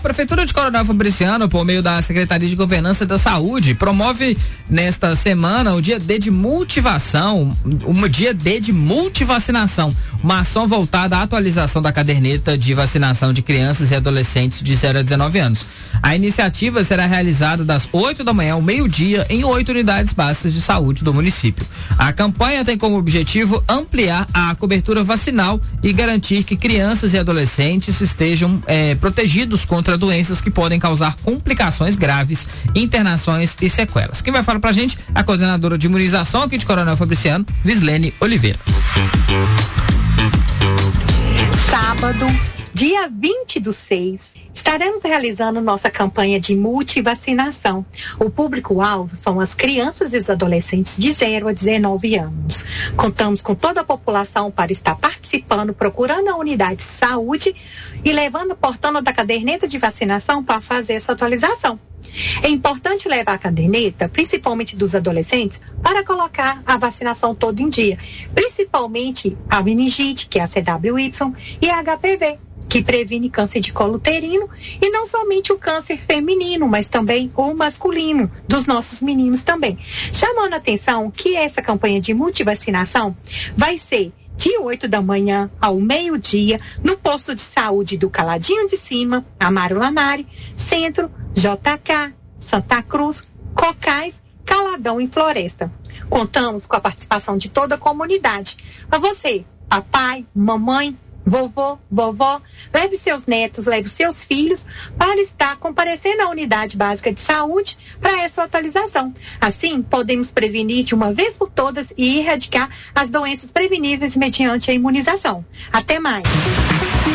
Prefeitura de Coronel Fabriciano, por meio da Secretaria de Governança da Saúde, promove nesta semana o dia D de multivação, dia D de multivacinação, uma ação voltada à atualização da caderneta de vacinação de crianças e adolescentes de 0 a 19 anos. A iniciativa será realizada das 8 da manhã ao meio-dia em 8 unidades básicas de saúde do município. A campanha tem como objetivo ampliar a cobertura vacinal e garantir que crianças e adolescentes estejam protegidos contra doenças que podem causar complicações graves, internações e sequelas. Quem vai falar pra gente? A coordenadora de imunização aqui de Coronel Fabriciano, Vislene Oliveira. Sábado, dia 20/6, estaremos realizando nossa campanha de multivacinação. O público-alvo são as crianças e os adolescentes de 0 a 19 anos. Contamos com toda a população para estar participando, procurando a unidade de saúde e levando, portando da caderneta de vacinação para fazer essa atualização. É importante levar a caderneta, principalmente dos adolescentes, para colocar a vacinação toda em dia, principalmente a meningite, que é a CWY, e a HPV, que previne câncer de colo uterino, e não somente o câncer feminino, mas também o masculino, dos nossos meninos também. Chamando a atenção que essa campanha de multivacinação vai ser de 8 da manhã ao meio-dia, no posto de saúde do Caladinho de Cima, Amaro Lanari, Centro, JK, Santa Cruz, Cocais, Caladão e Floresta. Contamos com a participação de toda a comunidade. A você, papai, mamãe, vovô, vovó, leve seus netos, leve seus filhos para estar comparecendo à unidade básica de saúde para essa atualização. Assim, podemos prevenir de uma vez por todas e erradicar as doenças preveníveis mediante a imunização. Até mais!